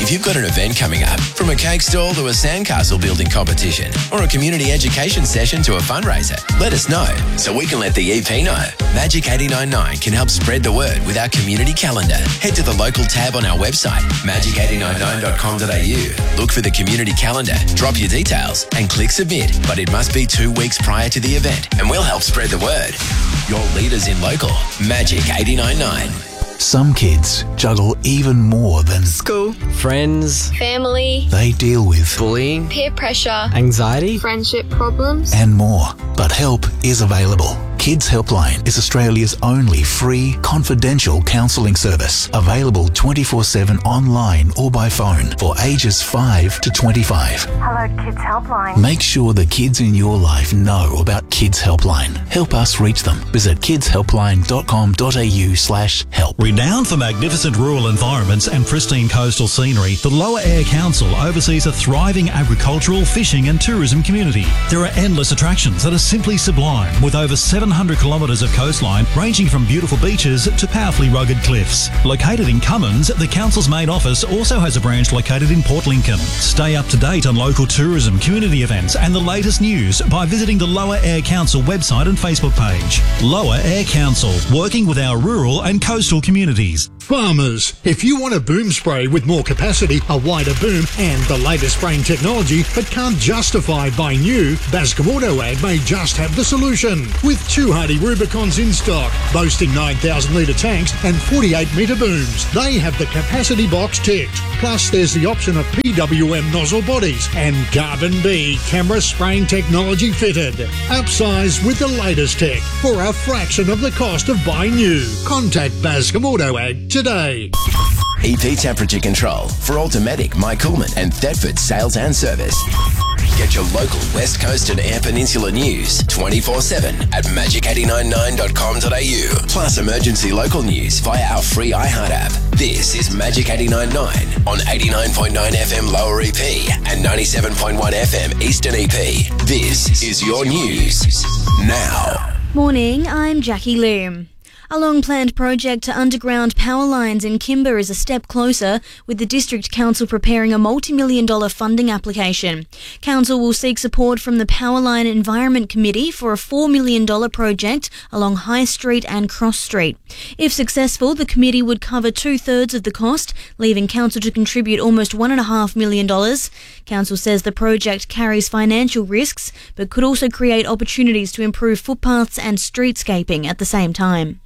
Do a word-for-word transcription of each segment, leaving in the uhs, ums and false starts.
If you've got an event coming up, from a cake stall to a sandcastle building competition or a community education session to a fundraiser, let us know so we can let the E P know. Magic eight nine nine can help spread the word with our community calendar. Head to the local tab on our website, magic eight nine nine dot com dot a u. Look for the community calendar, drop your details and click submit. But it must be two weeks prior to the event and we'll help spread the word. Your leaders in local, Magic eight nine nine. Some kids juggle even more than school, friends, family. They deal with bullying, peer pressure, anxiety, friendship problems, and more. But help is available. Kids Helpline is Australia's only free, confidential counselling service, available twenty-four seven online or by phone for ages five to twenty-five. Hello, Kids Helpline. Make sure the kids in your life know about Kids Helpline. Help us reach them. Visit kidshelpline dot com dot a u slash help. Renowned for magnificent rural environments and pristine coastal scenery, the Lower Eyre Council oversees a thriving agricultural, fishing and tourism community. There are endless attractions that are simply sublime, with over seven hundred kilometres of coastline ranging from beautiful beaches to powerfully rugged cliffs. Located in Cummins, the council's main office also has a branch located in Port Lincoln. Stay up to date on local tourism, community events and the latest news by visiting the Lower Eyre Council website and Facebook page. Lower Eyre Council, working with our rural and coastal communities. Farmers, if you want a boom spray with more capacity, a wider boom and the latest spraying technology but can't justify buying new, Bascom Auto Ag may just have the solution. With two Hardy Rubicons in stock, boasting nine thousand litre tanks and forty-eight metre booms, they have the capacity box ticked. Plus there's the option of P W M nozzle bodies and Carbon B camera spraying technology fitted. Upsize with the latest tech for a fraction of the cost of buying new. Contact Bascom Auto Ag today. E P Temperature Control for Automatic, Mike Coolman and Thetford Sales and Service. Get your local West Coast and Eyre Peninsula news twenty-four seven at magic eight nine nine dot com dot a u. Plus emergency local news via our free iHeart app. This is Magic eight nine nine on eighty-nine point nine F M Lower E P and ninety-seven point one F M Eastern E P. This is your news now. Morning, I'm Jackie Loom. A long-planned project to underground power lines in Kimber is a step closer, with the District Council preparing a multi-million dollar funding application. Council will seek support from the Powerline Environment Committee for a four million dollars project along High Street and Cross Street. If successful, the committee would cover two-thirds of the cost, leaving Council to contribute almost one point five million dollars. Council says the project carries financial risks, but could also create opportunities to improve footpaths and streetscaping at the same time.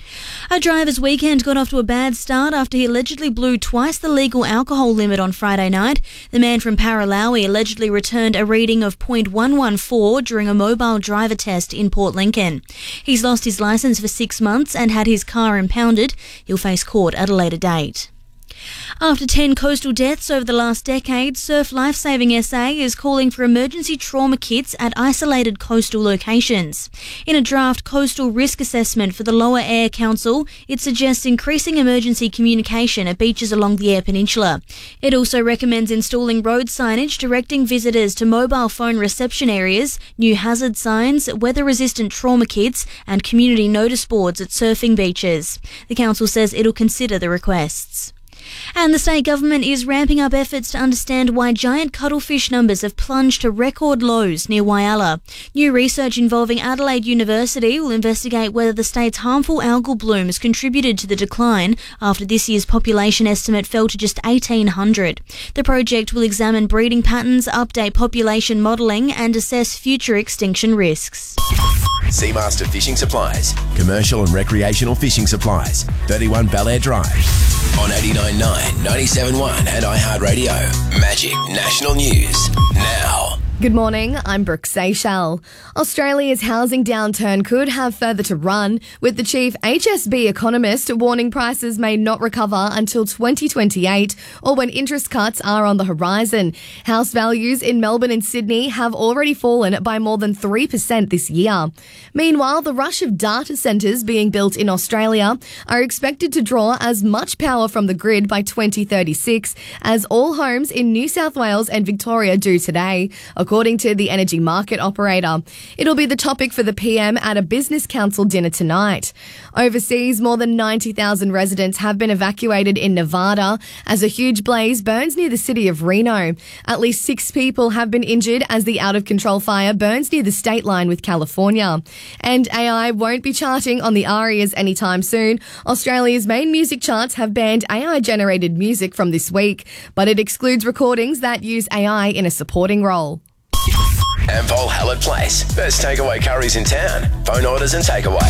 A driver's weekend got off to a bad start after he allegedly blew twice the legal alcohol limit on Friday night. The man from Paralawi allegedly returned a reading of point one one four during a mobile driver test in Port Lincoln. He's lost his licence for six months and had his car impounded. He'll face court at a later date. After ten coastal deaths over the last decade, Surf Lifesaving S A is calling for emergency trauma kits at isolated coastal locations. In a draft coastal risk assessment for the Lower Eyre Council, it suggests increasing emergency communication at beaches along the Eyre Peninsula. It also recommends installing road signage directing visitors to mobile phone reception areas, new hazard signs, weather-resistant trauma kits and community notice boards at surfing beaches. The council says it'll consider the requests. And the state government is ramping up efforts to understand why giant cuttlefish numbers have plunged to record lows near Whyalla. New research involving Adelaide University will investigate whether the state's harmful algal bloom has contributed to the decline after this year's population estimate fell to just eighteen hundred. The project will examine breeding patterns, update population modelling and assess future extinction risks. Seamaster Fishing Supplies, commercial and recreational fishing supplies, thirty-one Bel Air Drive, on eighty-nine point nine, ninety-seven point one and iHeartRadio. Magic National News now. Good morning, I'm Brooke Seychelles. Australia's housing downturn could have further to run, with the chief H S B economist warning prices may not recover until twenty twenty-eight or when interest cuts are on the horizon. House values in Melbourne and Sydney have already fallen by more than three percent this year. Meanwhile, the rush of data centres being built in Australia are expected to draw as much power from the grid by twenty thirty-six as all homes in New South Wales and Victoria do today, according according to the energy market operator. It'll be the topic for the P M at a Business Council dinner tonight. Overseas, more than ninety thousand residents have been evacuated in Nevada as a huge blaze burns near the city of Reno. At least six people have been injured as the out-of-control fire burns near the state line with California. And A I won't be charting on the ARIAs anytime soon. Australia's main music charts have banned A I-generated music from this week, but it excludes recordings that use A I in a supporting role. Ampol Hallett Place. Best takeaway curries in town. Phone orders and takeaway.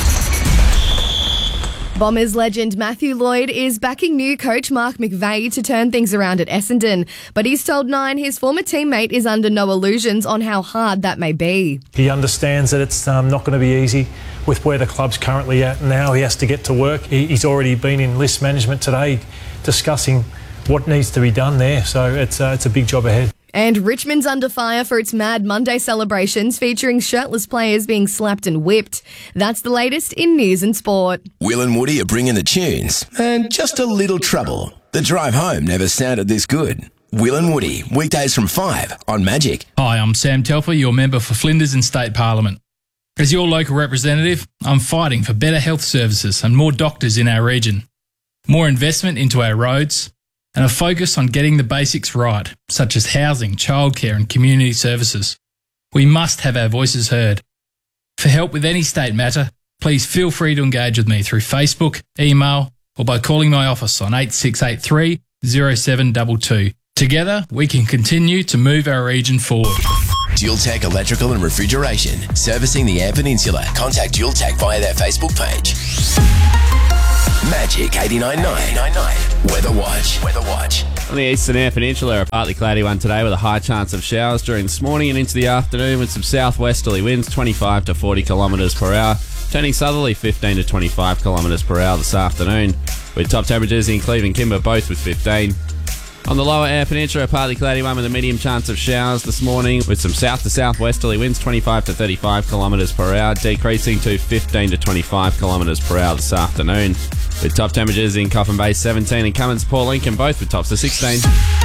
Bombers legend Matthew Lloyd is backing new coach Mark McVeigh to turn things around at Essendon, but he's told Nine his former teammate is under no illusions on how hard that may be. He understands that it's um, not going to be easy with where the club's currently at now. He has to get to work. He, he's already been in list management today discussing what needs to be done there, so it's, uh, it's a big job ahead. And Richmond's under fire for its Mad Monday celebrations featuring shirtless players being slapped and whipped. That's the latest in news and sport. Will and Woody are bringing the tunes and just a little trouble. The drive home never sounded this good. Will and Woody, weekdays from five on Magic. Hi, I'm Sam Telfer, your member for Flinders in State Parliament. As your local representative, I'm fighting for better health services and more doctors in our region, more investment into our roads, and a focus on getting the basics right, such as housing, childcare and community services. We must have our voices heard. For help with any state matter, please feel free to engage with me through Facebook, email or by calling my office on eight six eight three, zero seven two two. Together, we can continue to move our region forward. Dual Tech Electrical and Refrigeration, servicing the Eyre Peninsula. Contact Dual Tech via their Facebook page. Magic eighty-nine point nine. Weather Watch. Weather Watch. On the eastern Eyre Peninsula, a partly cloudy one today with a high chance of showers during this morning and into the afternoon with some southwesterly winds, twenty-five to forty kilometres per hour, turning southerly fifteen to twenty-five kilometres per hour this afternoon, with top temperatures in Cleveland Kimber both with fifteen. On the lower Eyre Peninsula, a partly cloudy one with a medium chance of showers this morning with some south to southwesterly winds, twenty-five to thirty-five kilometres per hour, decreasing to fifteen to twenty-five kilometres per hour this afternoon, with top temperatures in Coffin Bay seventeen and Cummins Port Lincoln both with tops of sixteen.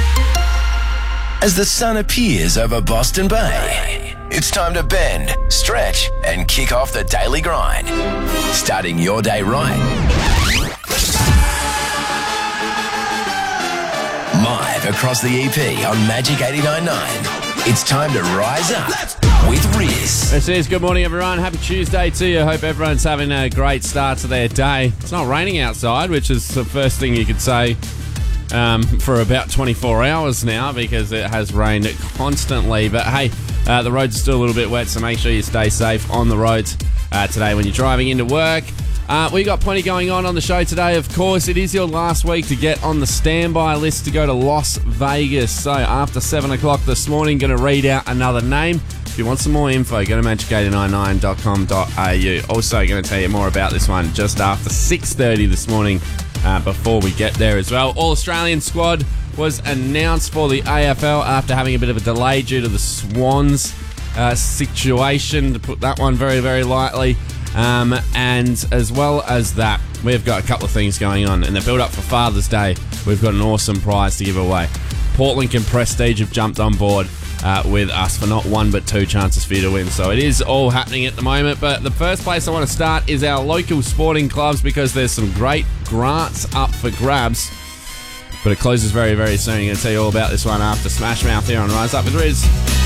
As the sun appears over Boston Bay, it's time to bend, stretch and kick off the daily grind. Starting your day right. Live across the E P on Magic eighty-nine point nine. It's time to rise up with Riz. This is good morning, everyone. Happy Tuesday to you. Hope everyone's having a great start to their day. It's not raining outside, which is the first thing you could say um, for about twenty-four hours now because it has rained constantly. But hey, uh, the roads are still a little bit wet, so make sure you stay safe on the roads uh, today when you're driving into work. Uh, we got plenty going on on the show today. Of course, it is your last week to get on the standby list to go to Las Vegas. So after seven o'clock this morning, going to read out another name. If you want some more info, go to magic eight nine nine dot com dot a u. Also going to tell you more about this one just after six thirty this morning uh, before we get there as well. All-Australian squad was announced for the A F L after having a bit of a delay due to the Swans uh, situation, to put that one very, very lightly. Um, and as well as that, we've got a couple of things going on. In the build-up for Father's Day, we've got an awesome prize to give away. Port Lincoln Prestige have jumped on board uh, with us for not one but two chances for you to win. So it is all happening at the moment. But the first place I want to start is our local sporting clubs because there's some great grants up for grabs. But it closes very, very soon. I'm going to tell you all about this one after Smash Mouth here on Rise Up with Riz.